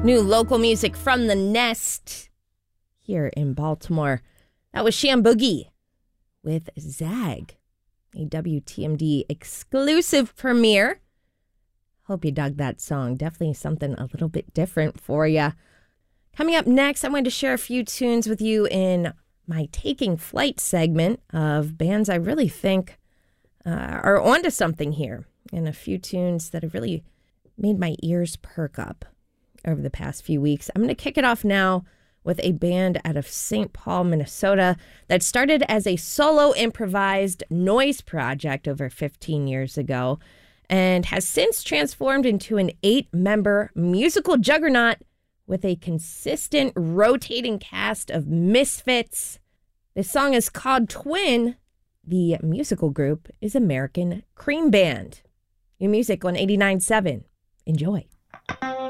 New local music from The Nest here in Baltimore. That was Sham Boogie with Zag, a WTMD exclusive premiere. Hope you dug that song. Definitely something a little bit different for you. Coming up next, I'm going to share a few tunes with you in my Taking Flight segment of bands I really think are onto something here, and a few tunes that have really made my ears perk up over the past few weeks. I'm going to kick it off now with a band out of St. Paul, Minnesota that started as a solo improvised noise project over 15 years ago and has since transformed into an 8-member musical juggernaut with a consistent rotating cast of misfits. This song is called Twin. The musical group is American Cream Band. New music on 89.7. Enjoy.